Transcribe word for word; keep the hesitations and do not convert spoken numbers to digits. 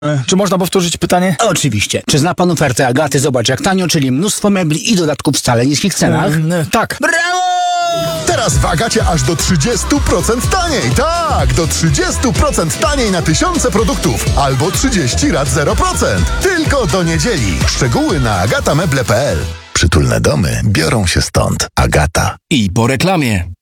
Czy można powtórzyć pytanie? Oczywiście. Czy zna pan ofertę Agaty? Zobacz jak tanio, czyli mnóstwo mebli i dodatków w wcale niskich cenach. E, tak. Brawo! Teraz w Agacie aż do trzydzieści procent taniej. Tak, do trzydzieści procent taniej na tysiące produktów. Albo trzydzieści rat zero procent. Tylko do niedzieli. Szczegóły na agata meble kropka p l. Przytulne domy biorą się stąd. Agata. I po reklamie.